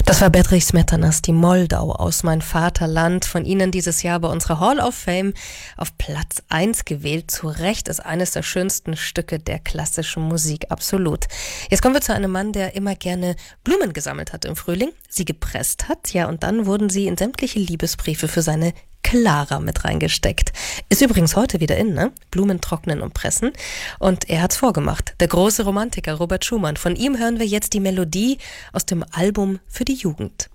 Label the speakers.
Speaker 1: Das war Bedřich Smetanas, die Moldau aus Mein Vaterland. Von Ihnen dieses Jahr bei unserer Hall of Fame auf Platz 1 gewählt. Zu Recht ist eines der schönsten Stücke der klassischen Musik, absolut. Jetzt kommen wir zu einem Mann, der immer gerne Blumen gesammelt hat im Frühling, sie gepresst hat, ja, und dann wurden sie in sämtliche Liebesbriefe für seine Clara mit reingesteckt. Ist übrigens heute wieder in, ne? Blumen trocknen und pressen. Und er hat's vorgemacht. Der große Romantiker Robert Schumann. Von ihm hören wir jetzt die Melodie aus dem Album für die Jugend.